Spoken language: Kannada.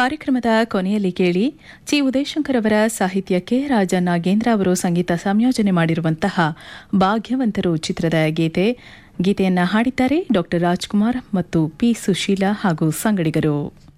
ಕಾರ್ಯಕ್ರಮದ ಕೊನೆಯಲ್ಲಿ ಕೇಳಿ ಚಿ ಉದಯಶಂಕರ್ ಅವರ ಸಾಹಿತ್ಯಕ್ಕೆ ರಾಜ ನಾಗೇಂದ್ರ ಅವರು ಸಂಗೀತ ಸಂಯೋಜನೆ ಮಾಡಿರುವಂತಹ ಭಾಗ್ಯವಂತರು ಚಿತ್ರದ ಗೀತೆಯನ್ನು ಹಾಡಿದ್ದಾರೆ ಡಾ ರಾಜ್ಕುಮಾರ್ ಮತ್ತು ಪಿ ಸುಶೀಲಾ ಹಾಗೂ ಸಂಗಡಿಗರು.